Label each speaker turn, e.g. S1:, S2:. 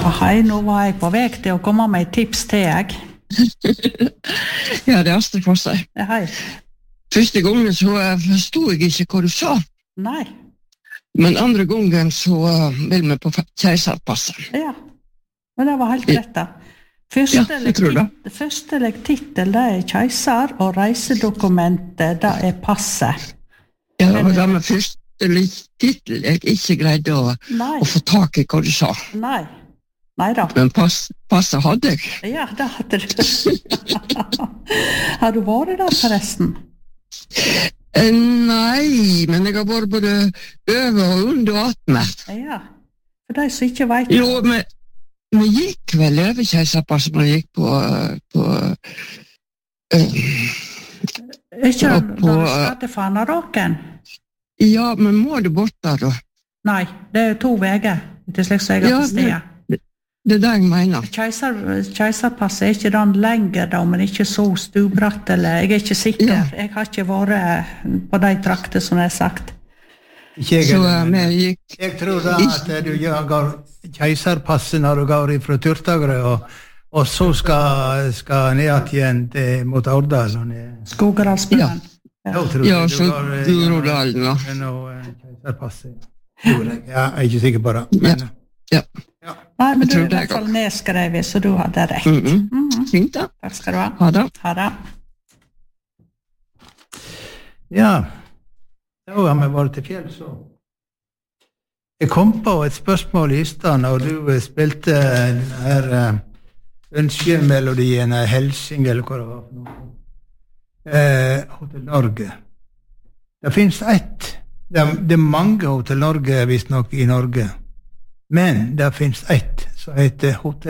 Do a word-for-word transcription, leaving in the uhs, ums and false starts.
S1: Hei, nå var jeg på vei til å komme med et tips til jeg.
S2: Ja, det er Astrid Fosse.
S1: Ja, hei.
S2: Første gangen så forstod jeg ikke hva du sa.
S1: Nei.
S2: Men andre gangen så vil vi på keiserpasset.
S1: Ja, men det var helt rett da. Første,
S2: Ja, jeg tror det.
S1: første legtittel, det er keiser, og reisedokumentet, det er passet.
S2: Ja, det var det med første tittel jeg ikke greide å,
S1: Nei.
S2: å få tak i hva du sa.
S1: Nei. Nei da.
S2: Men pass, passet hadde jeg.
S1: Ja, det hadde du. Har du vært der forresten?
S2: Eh, Nei, men jeg har vært både over og under atme.
S1: Ja, for de som ikke vet.
S2: Jo, men vi gikk vel over keiserpasset, men vi gikk på, på øh,
S1: Ikke
S2: Ja,
S1: når
S2: på-
S1: du skal til Fanaråken?
S2: ja, men må du bort der da?
S1: Nei, det er to veger. Det er slik som jeg har
S2: Ja,
S1: forstått.
S2: det- Det er det jeg mener.
S1: Keiser, keiserpasset er ikke den lenger da, men ikke så stubratt, eller jeg er ikke sikker.
S2: Ja.
S1: Jeg har ikke vært på de trakter som jeg har sagt.
S3: Ikke jeg,
S2: Så
S3: heller,
S2: øh,
S3: men
S2: vi gikk,
S3: jeg tror da at du går keiserpasset når du går fra Tyrtagre, og, og så skal, skal ned igjen til, mot Orda. Sånn,
S1: Skogeralsbyen.
S3: Da tror jeg
S2: ja,
S3: du
S2: så
S3: går, eh,
S2: Groruddalen da.
S3: gjennom, eh, keiserpasset. Tror jeg. Ja, jeg er ikke sikker på det. Men,
S2: Ja.
S3: ja.
S1: Nei, men
S2: Jeg
S1: du
S2: tror
S1: er i
S2: det
S1: hvert
S2: går.
S1: fall nedskrevet, så du hadde rett.
S2: Mhm.
S1: Mhm.
S2: Fint da.
S1: Takk skal du ha.
S2: Ha det.
S1: Ha det.
S3: Ja, da har vi vært til fjell, så. Jeg kom på et spørsmål i stad når du eh, spilte den her uh, ønskemelodien av Helsing, eller hva det var for noe. Eh, Hotel Norge. Det finnes ett. Det er, det er mange Hotel Norge, visst nok, i Norge. Men det finnes ett som heter Hotel